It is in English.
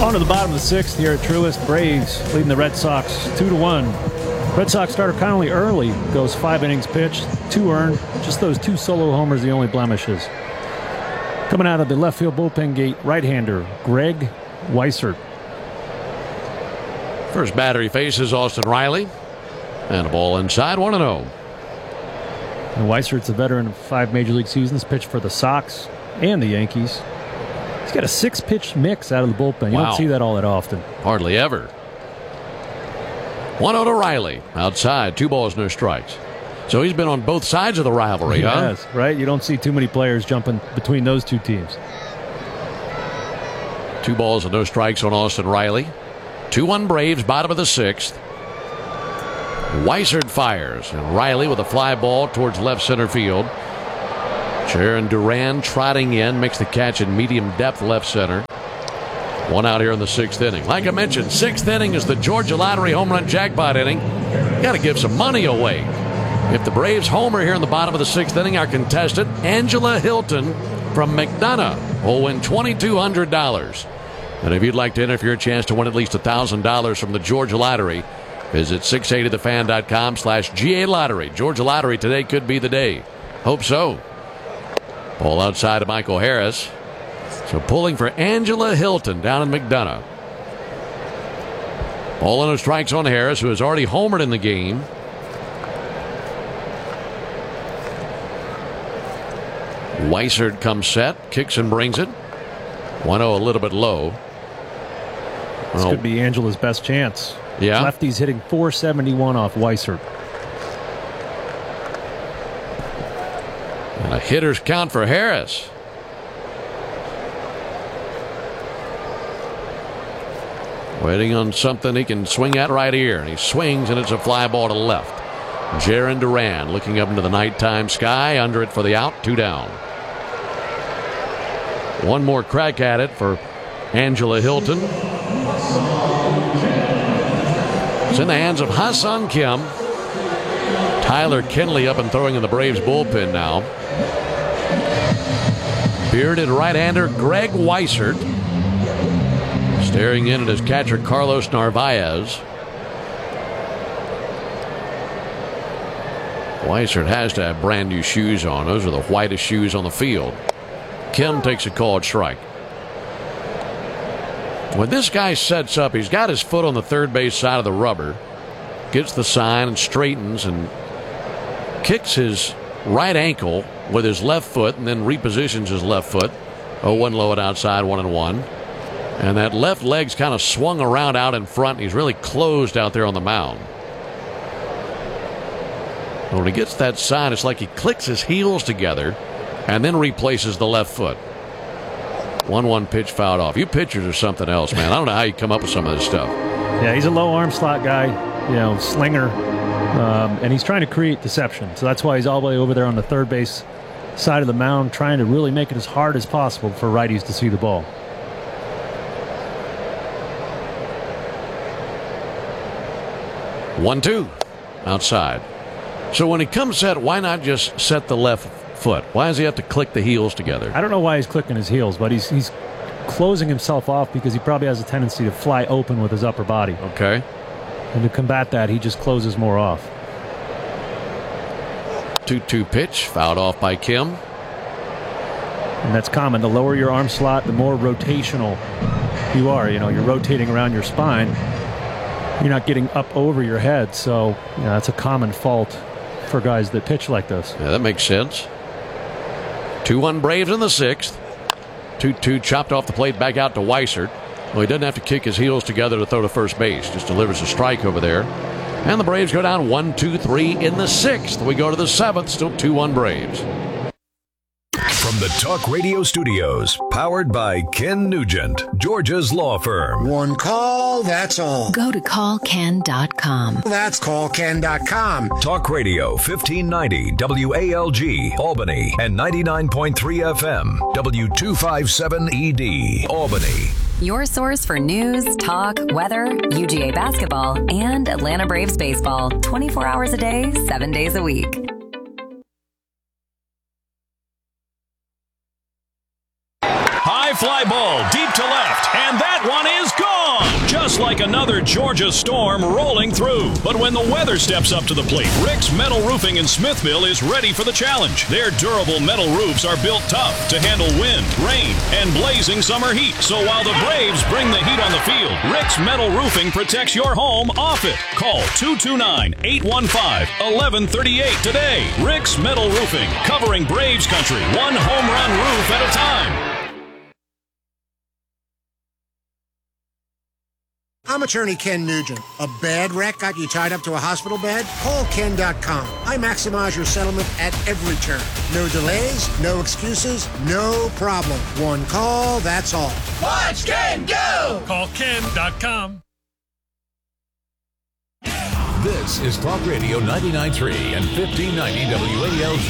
On to the bottom of the sixth here at Truist. Braves leading the Red Sox 2-1. Red Sox starter Connolly early goes 5 innings pitched, 2 earned. Just those 2 solo homers, the only blemishes. Coming out of the left field bullpen gate, right-hander Greg Weissert. First batter he faces Austin Riley. And a ball inside, 1-0. And Weissert's a veteran of 5 Major League seasons, pitched for the Sox and the Yankees. He's got a 6-pitch mix out of the bullpen. You don't see that all that often. Hardly ever. 1-0 to Riley. Outside, 2 balls, no strikes. So he's been on both sides of the rivalry, huh? Yes, right? You don't see too many players jumping between those two teams. 2 balls and no strikes on Austin Riley. 2-1 Braves, bottom of the 6th. Weissert fires, and Riley with a fly ball towards left center field. Sharon Duran trotting in, makes the catch in medium depth left center. 1 out here in the 6th inning. Like I mentioned, 6th inning is the Georgia Lottery home run jackpot inning. You got to give some money away. If the Braves homer here in the bottom of the 6th inning, our contestant, Angela Hilton from McDonough, will win $2,200. And if you'd like to enter for your chance to win at least $1,000 from the Georgia Lottery, visit 680thefan.com/GA Lottery. Georgia Lottery, today could be the day. Hope so. Ball outside to Michael Harris. So pulling for Angela Hilton down in McDonough. Ball and no strikes on Harris, who has already homered in the game. Weissert comes set, kicks and brings it. 1-0 a little bit low. This could be Angela's best chance. Yeah. Lefty's hitting .471 off Weissert. And a hitter's count for Harris. Waiting on something he can swing at right here. And he swings, and it's a fly ball to left. Jaron Duran looking up into the nighttime sky. Under it for the out. 2 down. One more crack at it for Angela Hilton. It's in the hands of Ha-Seong Kim. Tyler Kinley up and throwing in the Braves bullpen now. Bearded right-hander Greg Weissert staring in at his catcher Carlos Narvaez. Weissert has to have brand new shoes on. Those are the whitest shoes on the field. Kim takes a called strike. When this guy sets up, he's got his foot on the third base side of the rubber, gets the sign and straightens and kicks his right ankle with his left foot and then repositions his left foot. 0-1 low at outside, 1-1. And that left leg's kind of swung around out in front. He's really closed out there on the mound. When he gets that sign, it's like he clicks his heels together and then replaces the left foot. 1-1 pitch fouled off. You pitchers are something else, man. I don't know how you come up with some of this stuff. Yeah, he's a low arm slot guy, slinger, and he's trying to create deception. So that's why he's all the way over there on the third base side of the mound, trying to really make it as hard as possible for righties to see the ball. One-two outside. So when he comes set, why not just set the left foot? Why does he have to click the heels together? I don't know why he's clicking his heels, but he's closing himself off because he probably has a tendency to fly open with his upper body. Okay. And to combat that, he just closes more off. 2-2 pitch, fouled off by Kim. And that's common. The lower your arm slot, the more rotational you are. You're rotating around your spine. You're not getting up over your head. So, that's a common fault for guys that pitch like this. Yeah, that makes sense. 2-1 Braves in the 6th. 2-2 chopped off the plate back out to Weissert. Well, he doesn't have to kick his heels together to throw to first base. Just delivers a strike over there. And the Braves go down 1-2-3 in the 6th. We go to the 7th. Still 2-1 Braves. From the Talk Radio Studios, powered by Ken Nugent, Georgia's law firm. One call, that's all. Go to callken.com. That's callken.com. Talk Radio 1590 WALG, Albany, and 99.3 FM, W257ED, Albany. Your source for news, talk, weather, UGA basketball, and Atlanta Braves baseball. 24 hours a day, 7 days a week. High fly ball ball deep to left, and that one is gone. Just like another Georgia storm rolling through. But when the weather steps up to the plate, Rick's Metal Roofing in Smithville is ready for the challenge. Their durable metal roofs are built tough to handle wind, rain, and blazing summer heat. So while the Braves bring the heat on the field, Rick's Metal Roofing protects your home off it. Call 229-815-1138 today. Rick's Metal Roofing, covering Braves country, one home run roof at a time. I'm attorney Ken Nugent. A bad wreck got you tied up to a hospital bed? Call Ken.com. I maximize your settlement at every turn. No delays, no excuses, no problem. One call, that's all. Watch Ken go! Call Ken.com. This is Talk Radio 99.3 and 1590 WALG.